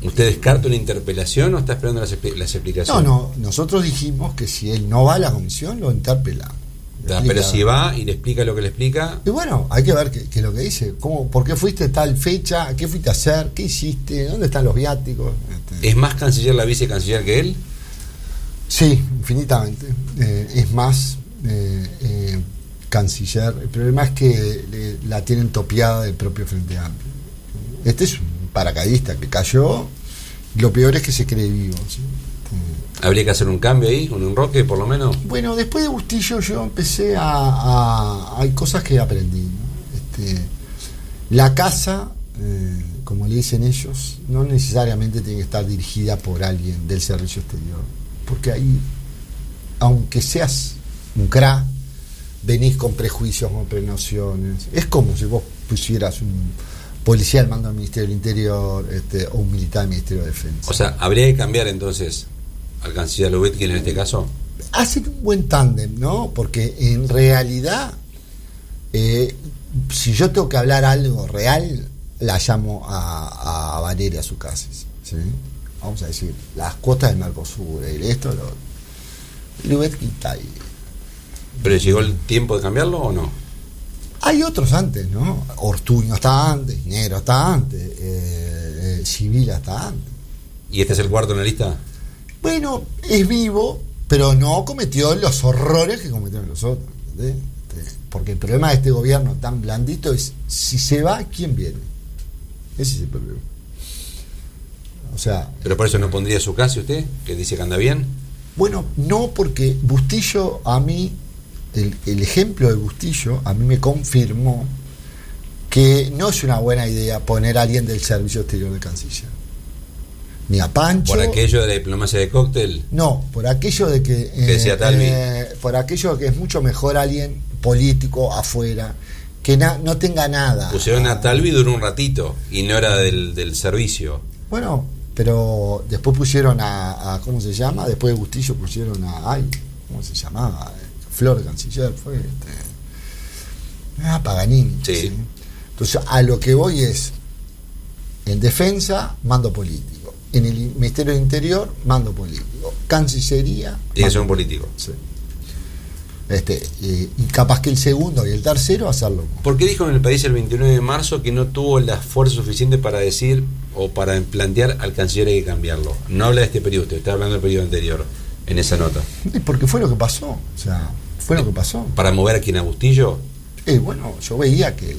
¿Usted descarta una interpelación o está esperando las explicaciones? No, nosotros dijimos que si él no va a la comisión, lo interpelamos. Pero si va y le explica lo que le explica... Y bueno, hay que ver qué es lo que dice. ¿Por qué fuiste tal fecha? ¿Qué fuiste a hacer? ¿Qué hiciste? ¿Dónde están los viáticos? ¿Es más canciller la vicecanciller que él? Sí, infinitamente. Es más canciller. El problema es que la tienen topiada del propio Frente Amplio. Este es un paracaidista que cayó. Lo peor es que se cree vivo, ¿sí? ¿Habría que hacer un cambio ahí, un enroque por lo menos? Bueno, después de Bustillo yo empecé hay cosas que aprendí, ¿no? La casa, como le dicen ellos, no necesariamente tiene que estar dirigida por alguien del servicio exterior, porque ahí, aunque seas un crack, venís con prejuicios, con prenociones. Es como si vos pusieras un policía al mando del Ministerio del Interior o un militar del Ministerio de Defensa. O sea, ¿habría que cambiar entonces al canciller Lubetkin en este caso? Hacen un buen tándem, ¿no? Porque en realidad, si yo tengo que hablar algo real, la llamo a Valeria a su casa, ¿sí? Vamos a decir, las cuotas del Mercosur, esto, lo otro. Lubetkin está ahí. ¿Pero llegó el tiempo de cambiarlo o no? Hay otros antes, ¿no? Ortuño está antes, Negro está antes, Sibila está antes. ¿Y este es el cuarto en la lista? Bueno, es vivo, pero no cometió los horrores que cometieron los otros, ¿entendés? Porque el problema de este gobierno tan blandito es, si se va, ¿quién viene? Ese es el problema. O sea... ¿Pero por eso no pondría su casa usted, que dice que anda bien? Bueno, no, porque Bustillo a mí, el ejemplo de Bustillo a mí me confirmó que no es una buena idea poner a alguien del servicio exterior de canciller. Ni a Pancho. ¿Por aquello de la diplomacia de cóctel? No, por aquello de que... decía Talvi. Por aquello de que es mucho mejor alguien político afuera, que no tenga nada. Pusieron a Talvi, duró un ratito, y no era del servicio. Bueno, pero después pusieron a ¿cómo se llama? Después de Bustillo pusieron ¿cómo se llamaba? Flor Canciller, fue Paganini. Sí. ¿Sí? Entonces, a lo que voy es, en defensa, mando político. En el Ministerio del Interior, mando político. Cancillería, tiene que ser un político. Sí. Y capaz que el segundo y el tercero hacerlo. ¿Por qué dijo en El País el 29 de marzo que no tuvo la fuerza suficiente para decir o para plantear al canciller hay que cambiarlo? No habla de este periodo, usted está hablando del periodo anterior en esa nota. Porque fue lo que pasó, o sea, fue lo que pasó. ¿Para mover a quien a Bustillo? Bueno, yo veía que,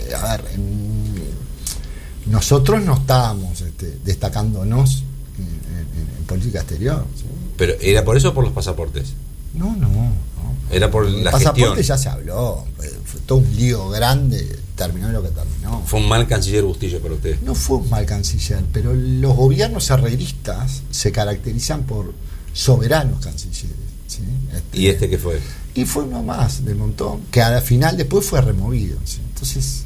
nosotros no estábamos destacándonos en política exterior, ¿sí? ¿Pero era por eso o por los pasaportes? No. Era por la pasaporte gestión. Ya se habló, fue todo un lío grande, terminó lo que terminó. ¿Fue un mal canciller Bustillo para usted? No fue un mal canciller, pero los gobiernos herreristas se caracterizan por soberanos cancilleres, ¿sí? ¿Y este qué fue? Y fue uno más del montón, que al final después fue removido, ¿sí? Entonces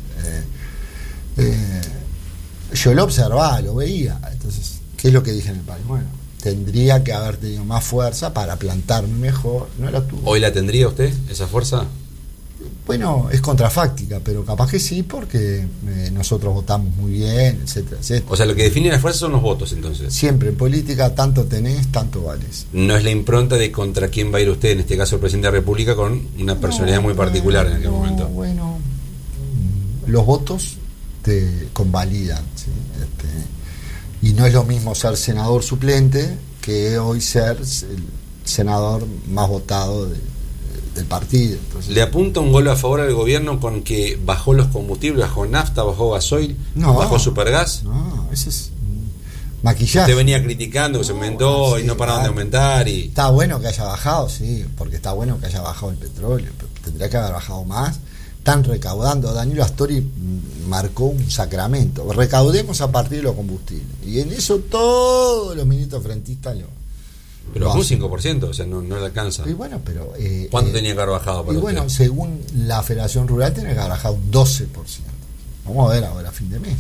yo lo observaba, lo veía. Entonces, ¿qué es lo que dije en el país? Bueno, tendría que haber tenido más fuerza para plantarme mejor. No la tuvo. ¿Hoy la tendría usted, esa fuerza? Bueno, es contrafáctica, pero capaz que sí, porque nosotros votamos muy bien, etcétera, etcétera. O sea, lo que define la fuerza son los votos, entonces. Siempre en política, tanto tenés, tanto vales. No es la impronta de contra quién va a ir usted, en este caso el presidente de la República, con una personalidad muy particular en aquel momento. Bueno, los votos te convalidan, ¿sí? Y no es lo mismo ser senador suplente que hoy ser el senador más votado del partido. Entonces, ¿le apunta un gol a favor al gobierno con que bajó los combustibles, bajó nafta, bajó gasoil, bajó supergas? No, ese es maquillaje. Usted venía criticando que se aumentó y no paraban de aumentar. Está bueno que haya bajado, sí, porque está bueno que haya bajado el petróleo, pero tendría que haber bajado más. Están recaudando. Danilo Astori marcó un sacramento. Recaudemos a partir de los combustibles. Y en eso todos los ministros frentistas pero bajó un 5%, o sea, no le alcanza. Y bueno, pero ¿cuánto tenía que haber bajado para y bueno, usted? según la Federación Rural, tiene que haber bajado un 12%. Vamos a ver ahora a fin de mes.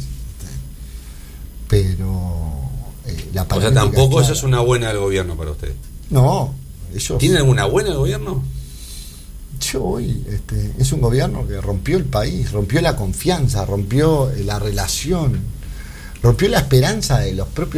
Pero la o sea, tampoco eso es una buena del gobierno para usted. No, ellos... ¿Tiene alguna buena el gobierno? Yo hoy, es un gobierno que rompió el país, rompió la confianza, rompió la relación, rompió la esperanza de los propios